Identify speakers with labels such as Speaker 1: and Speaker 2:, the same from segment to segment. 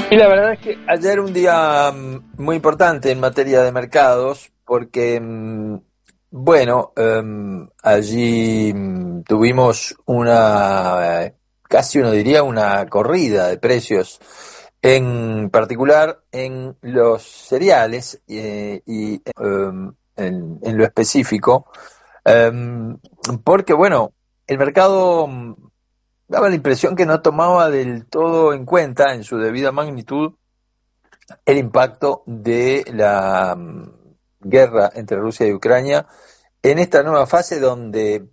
Speaker 1: Y la verdad es que ayer un día muy importante en materia de mercados, porque, bueno, allí tuvimos casi uno diría, una corrida de precios, en particular en los cereales en lo específico, em, porque, bueno, el mercado daba la impresión que no tomaba del todo en cuenta, en su debida magnitud, el impacto de la guerra entre Rusia y Ucrania en esta nueva fase donde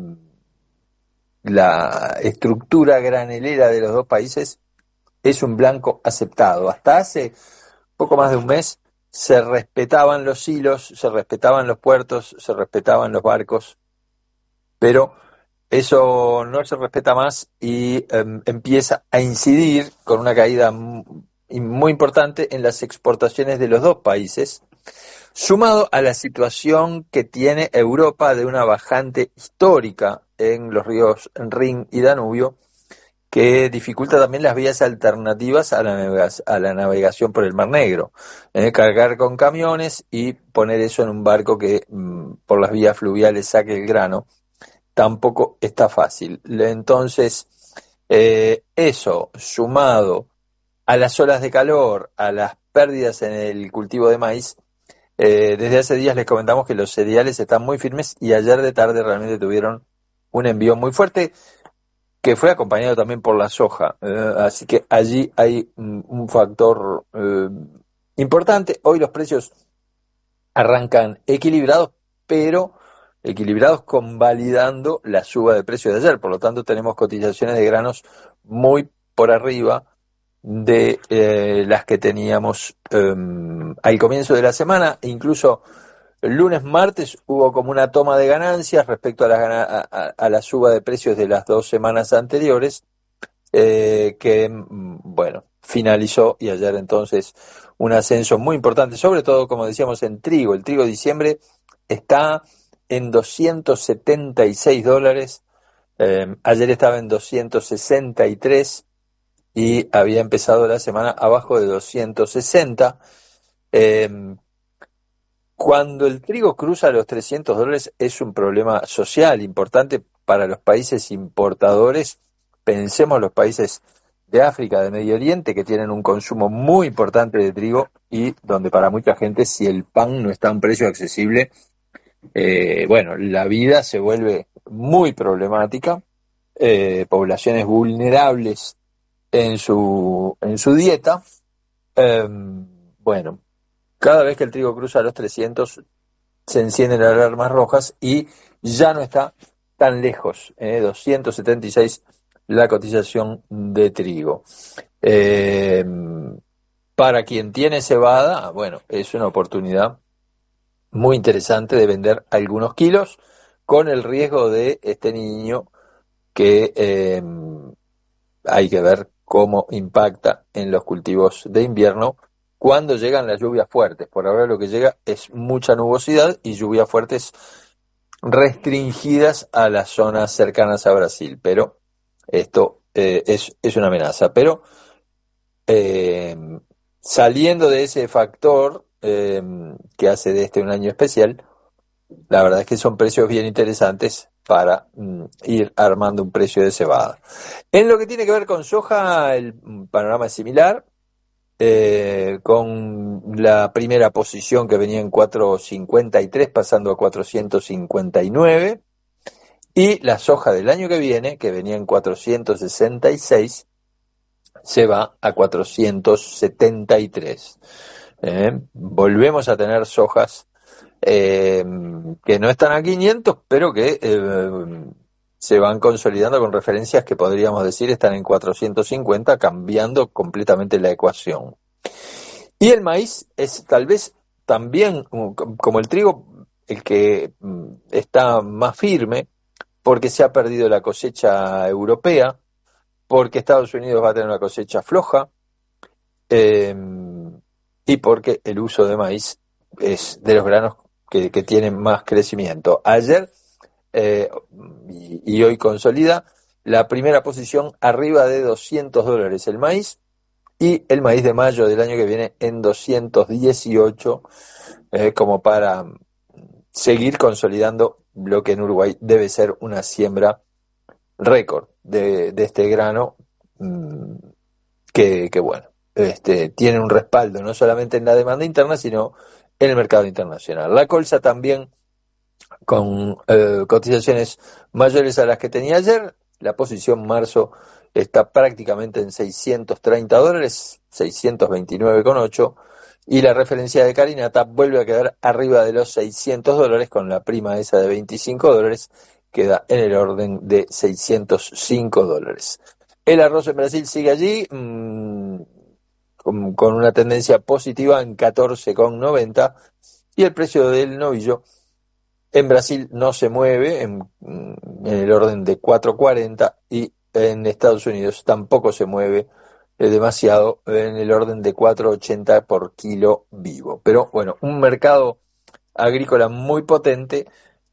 Speaker 1: la estructura granelera de los dos países es un blanco aceptado. Hasta hace poco más de un mes se respetaban los hilos, se respetaban los puertos, se respetaban los barcos, pero eso no se respeta más y empieza a incidir con una caída muy importante en las exportaciones de los dos países, sumado a la situación que tiene Europa de una bajante histórica en los ríos Rin y Danubio, que dificulta también las vías alternativas a la navegación por el Mar Negro. Cargar con camiones y poner eso en un barco que por las vías fluviales saque el grano tampoco está fácil. Entonces, eso sumado a las olas de calor, a las pérdidas en el cultivo de maíz, desde hace días les comentamos que los cereales están muy firmes y ayer de tarde realmente tuvieron un envío muy fuerte que fue acompañado también por la soja. Así que allí hay un factor importante. Hoy los precios arrancan equilibrados, pero equilibrados convalidando la suba de precios de ayer. Por lo tanto, tenemos cotizaciones de granos muy por arriba de las que teníamos al comienzo de la semana. Incluso el lunes, martes hubo como una toma de ganancias respecto a la suba de precios de las 2 semanas anteriores, que, bueno, finalizó y ayer entonces un ascenso muy importante, sobre todo, como decíamos, en trigo. El trigo de diciembre está en $276, ayer estaba en 263 y había empezado la semana abajo de 260. Cuando el trigo cruza los $300 es un problema social importante para los países importadores. Pensemos los países de África, de Medio Oriente, que tienen un consumo muy importante de trigo y donde para mucha gente, si el pan no está a un precio accesible, bueno, la vida se vuelve muy problemática. Poblaciones vulnerables en su dieta. Bueno, cada vez que el trigo cruza los 300 se encienden las alarmas rojas y ya no está tan lejos, 276 la cotización de trigo. Eh, para quien tiene cebada, bueno, es una oportunidad muy interesante de vender algunos kilos con el riesgo de este niño que hay que ver cómo impacta en los cultivos de invierno cuando llegan las lluvias fuertes. Por ahora lo que llega es mucha nubosidad y lluvias fuertes restringidas a las zonas cercanas a Brasil, pero esto es una amenaza. Pero eh, saliendo de ese factor que hace de este un año especial, la verdad es que son precios bien interesantes para ir armando un precio de cebada. En lo que tiene que ver con soja, el panorama es similar, con la primera posición que venía en 453 pasando a 459, y la soja del año que viene, que venía en 466, se va a 473. Volvemos a tener sojas que no están a 500, pero que se van consolidando con referencias que podríamos decir están en 450, cambiando completamente la ecuación. Y el maíz es tal vez también, como el trigo, el que está más firme, porque se ha perdido la cosecha europea, porque Estados Unidos va a tener una cosecha floja, eh, y porque el uso de maíz es de los granos que tienen más crecimiento. Ayer y hoy consolida la primera posición arriba de $200 el maíz, y el maíz de mayo del año que viene en 218, como para seguir consolidando lo que en Uruguay debe ser una siembra récord de este grano, que bueno, tiene un respaldo no solamente en la demanda interna, sino en el mercado internacional. La colza también con cotizaciones mayores a las que tenía ayer. La posición marzo está prácticamente en $630, 629,8, y la referencia de Carinata vuelve a quedar arriba de los $600 con la prima esa de $25, queda en el orden de $605. El arroz en Brasil sigue allí, con una tendencia positiva en 14,90, y el precio del novillo en Brasil no se mueve en el orden de 4,40, y en Estados Unidos tampoco se mueve demasiado, en el orden de 4,80 por kilo vivo. Pero bueno, un mercado agrícola muy potente,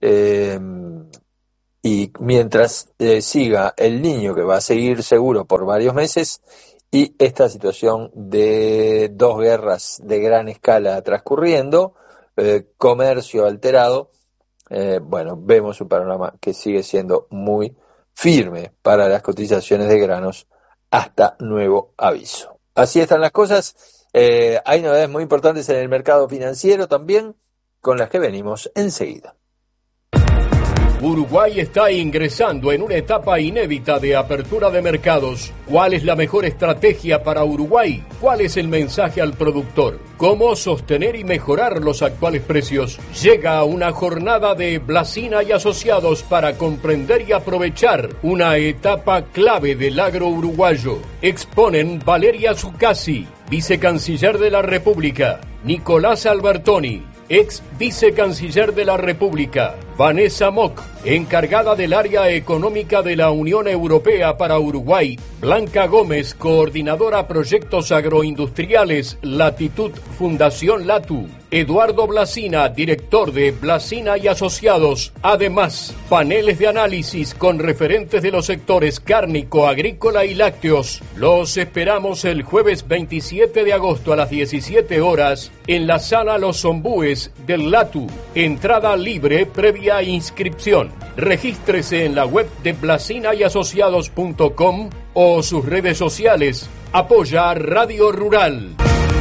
Speaker 1: y mientras siga el Niño, que va a seguir seguro por varios meses, y esta situación de dos guerras de gran escala transcurriendo, comercio alterado, bueno, vemos un panorama que sigue siendo muy firme para las cotizaciones de granos hasta nuevo aviso. Así están las cosas. Hay novedades muy importantes en el mercado financiero también, con las que venimos enseguida.
Speaker 2: Uruguay está ingresando en una etapa inédita de apertura de mercados. ¿Cuál es la mejor estrategia para Uruguay? ¿Cuál es el mensaje al productor? ¿Cómo sostener y mejorar los actuales precios? Llega una jornada de Blasina y Asociados para comprender y aprovechar una etapa clave del agro uruguayo. Exponen Valeria Zuccasi, vicecanciller de la República, Nicolás Albertoni, ex vicecanciller de la República, Vanessa Mock, encargada del área económica de la Unión Europea para Uruguay, Blanca Gómez, coordinadora proyectos agroindustriales, Latitud Fundación Latu, Eduardo Blasina, director de Blasina y Asociados. Además, paneles de análisis con referentes de los sectores cárnico, agrícola y lácteos. Los esperamos el jueves 27 de agosto a las 17 horas en la sala Los Ombúes del Latu. Entrada libre previa inscripción. Regístrese en la web de blasinayasociados.com o sus redes sociales. Apoya Radio Rural.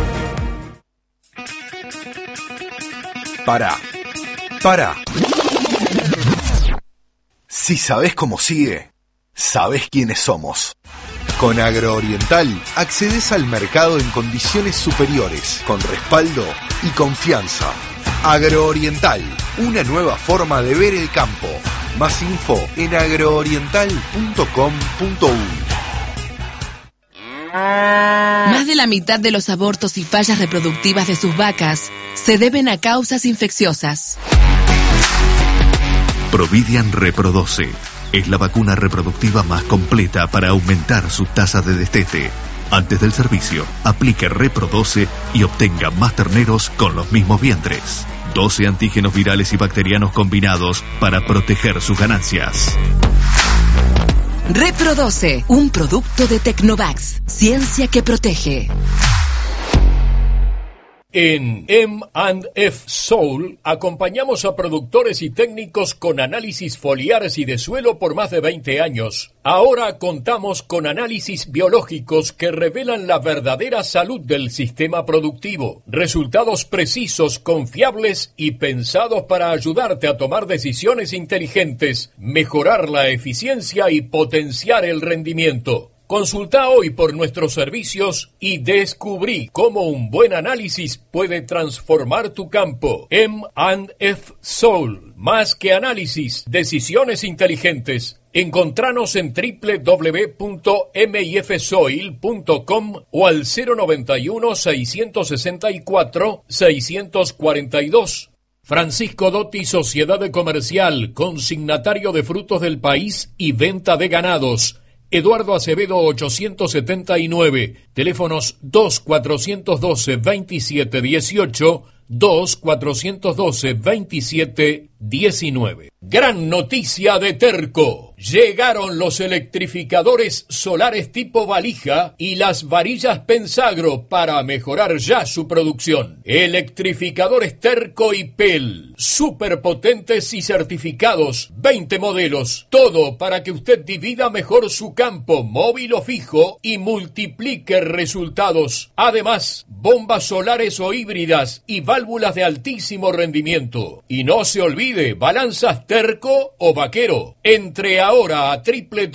Speaker 3: Pará. Si sabés cómo sigue, sabés quiénes somos. Con Agrooriental accedes al mercado en condiciones superiores, con respaldo y confianza. Agrooriental, una nueva forma de ver el campo. Más info en agrooriental.com.uy.
Speaker 4: Más de la mitad de los abortos y fallas reproductivas de sus vacas se deben a causas infecciosas.
Speaker 5: Providian Reprodoce es la vacuna reproductiva más completa para aumentar su tasa de destete. Antes del servicio, aplique Reprodoce y obtenga más terneros con los mismos vientres. 12 antígenos virales y bacterianos combinados para proteger sus ganancias.
Speaker 4: Reprodoce, un producto de Tecnovax, ciencia que protege.
Speaker 2: En M&F Soul acompañamos a productores y técnicos con análisis foliares y de suelo por más de 20 años. Ahora contamos con análisis biológicos que revelan la verdadera salud del sistema productivo. Resultados precisos, confiables y pensados para ayudarte a tomar decisiones inteligentes, mejorar la eficiencia y potenciar el rendimiento. Consulta hoy por nuestros servicios y descubrí cómo un buen análisis puede transformar tu campo. M&F Soul, más que análisis, decisiones inteligentes. Encontranos en www.mifsoil.com o al 091-664-642. Francisco Dotti, Sociedad Comercial, consignatario de frutos del país y venta de ganados. Eduardo Acevedo 879, teléfonos 2-412-2718, 2-412-2718. 19. Gran noticia de Terco. Llegaron los electrificadores solares tipo valija y las varillas Pensagro para mejorar ya su producción. Electrificadores Terco y PEL. Superpotentes y certificados. 20 modelos. Todo para que usted divida mejor su campo, móvil o fijo, y multiplique resultados. Además, bombas solares o híbridas y válvulas de altísimo rendimiento. Y no se olvide, balanzas Terco o Vaquero. Entre ahora a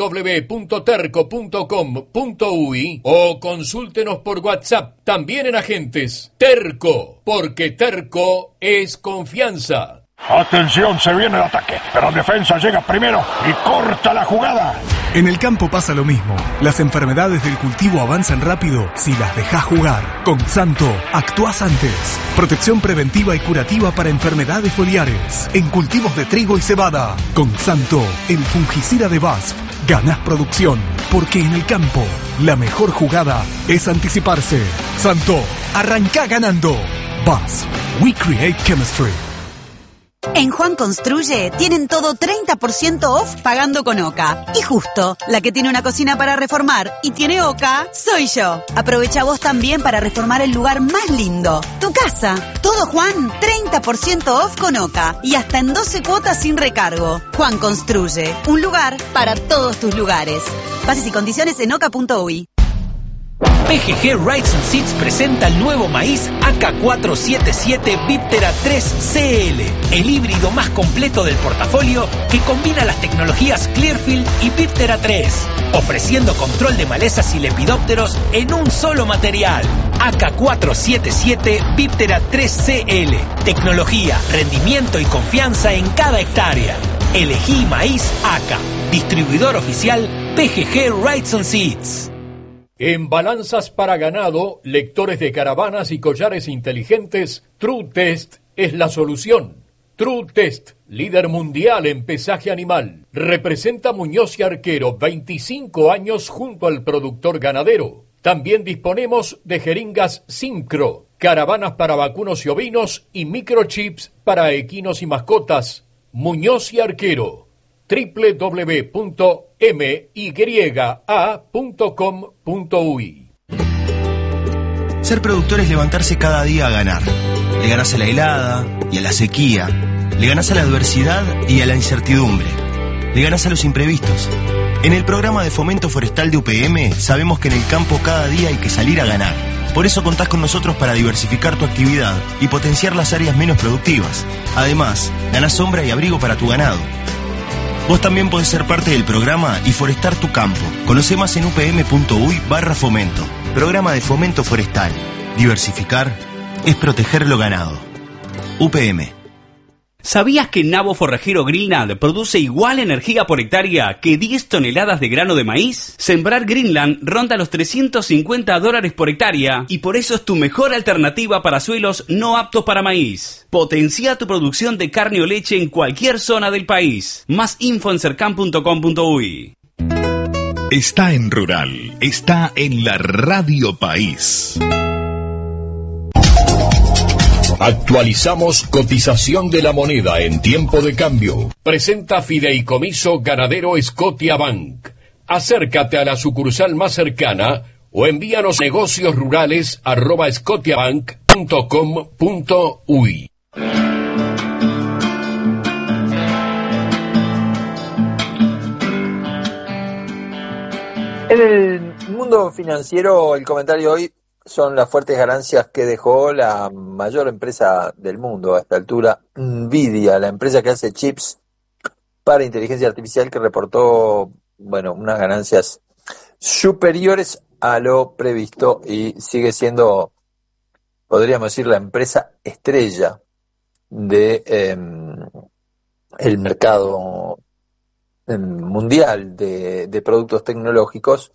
Speaker 2: www.terco.com.uy o consúltenos por WhatsApp, también en agentes. Terco, porque Terco es confianza.
Speaker 6: Atención, se viene el ataque, pero defensa llega primero y corta la jugada.
Speaker 7: En el campo pasa lo mismo. Las enfermedades del cultivo avanzan rápido si las dejás jugar. Con Santo, actuás antes. Protección preventiva y curativa para enfermedades foliares. En cultivos de trigo y cebada. Con Santo, el fungicida de BASF. Ganás producción, porque en el campo, la mejor jugada es anticiparse. Santo, arrancá ganando. BASF, we create chemistry.
Speaker 8: En Juan Construye tienen todo 30% off pagando con OCA. Y justo, la que tiene una cocina para reformar y tiene OCA, soy yo. Aprovecha vos también para reformar el lugar más lindo, tu casa. Todo Juan, 30% off con OCA y hasta en 12 cuotas sin recargo. Juan Construye, un lugar para todos tus lugares. Bases y condiciones en oca.uy.
Speaker 9: PGG Rides and Seeds presenta el nuevo maíz AK477 Viptera 3 CL, el híbrido más completo del portafolio que combina las tecnologías Clearfield y Viptera 3, ofreciendo control de malezas y lepidópteros en un solo material. AK477 Viptera 3 CL, tecnología, rendimiento y confianza en cada hectárea. Elegí maíz AK, distribuidor oficial PGG Rides and Seeds.
Speaker 2: En balanzas para ganado, lectores de caravanas y collares inteligentes, True Test es la solución. True Test, líder mundial en pesaje animal. Representa Muñoz y Arquero, 25 años junto al productor ganadero. También disponemos de jeringas Syncro, caravanas para vacunos y ovinos y microchips para equinos y mascotas. Muñoz y Arquero. www.mya.com.uy.
Speaker 10: Ser productor es levantarse cada día a ganar. Le ganás a la helada y a la sequía. Le ganás a la adversidad y a la incertidumbre. Le ganás a los imprevistos. En el programa de fomento forestal de UPM sabemos que en el campo cada día hay que salir a ganar. Por eso contás con nosotros para diversificar tu actividad y potenciar las áreas menos productivas. Además, ganás sombra y abrigo para tu ganado. Vos también podés ser parte del programa y forestar tu campo. Conocé más en upm.uy/fomento. Programa de fomento forestal. Diversificar es proteger lo ganado. UPM.
Speaker 11: ¿Sabías que Nabo Forrajero Greenland produce igual energía por hectárea que 10 toneladas de grano de maíz? Sembrar Greenland ronda los $350 por hectárea y por eso es tu mejor alternativa para suelos no aptos para maíz. Potencia tu producción de carne o leche en cualquier zona del país. Más info en cercan.com.uy.
Speaker 5: Está en Rural, está en la Radio País.
Speaker 2: Actualizamos cotización de la moneda en tiempo de cambio. Presenta Fideicomiso Ganadero Scotiabank. Acércate a la sucursal más cercana o envíanos negociosrurales@scotiabank.com.uy.
Speaker 1: En el mundo financiero, el comentario hoy son las fuertes ganancias que dejó la mayor empresa del mundo a esta altura, Nvidia, la empresa que hace chips para inteligencia artificial, que reportó, unas ganancias superiores a lo previsto y sigue siendo, podríamos decir, la empresa estrella de el mercado mundial de productos tecnológicos.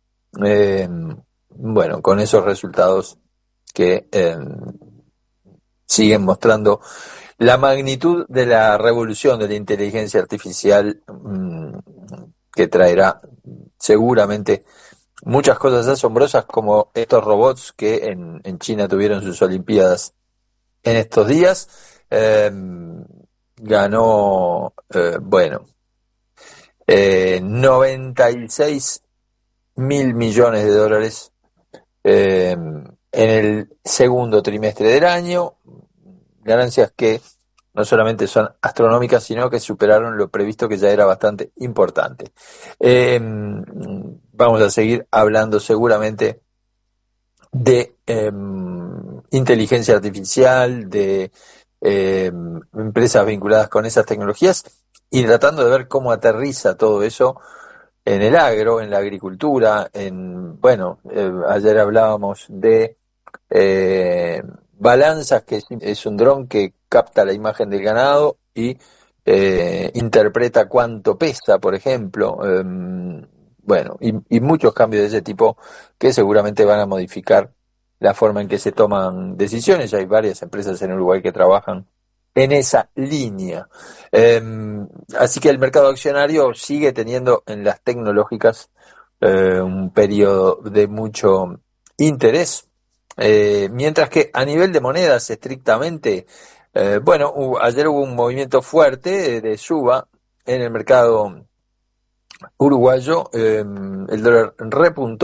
Speaker 1: Con esos resultados que siguen mostrando la magnitud de la revolución de la inteligencia artificial, que traerá seguramente muchas cosas asombrosas, como estos robots que en China tuvieron sus Olimpiadas en estos días, ganó, 96 mil millones de dólares en el segundo trimestre del año, ganancias que no solamente son astronómicas, sino que superaron lo previsto, que ya era bastante importante. Vamos a seguir hablando seguramente de inteligencia artificial, de empresas vinculadas con esas tecnologías, y tratando de ver cómo aterriza todo eso en el agro, en la agricultura, ayer hablábamos de Balanzas, que es un dron que capta la imagen del ganado y interpreta cuánto pesa, por ejemplo, y muchos cambios de ese tipo que seguramente van a modificar la forma en que se toman decisiones. Hay varias empresas en Uruguay que trabajan en esa línea. Así que el mercado accionario sigue teniendo en las tecnológicas un periodo de mucho interés, mientras que a nivel de monedas estrictamente, ayer hubo un movimiento fuerte de suba en el mercado uruguayo. El dólar repuntó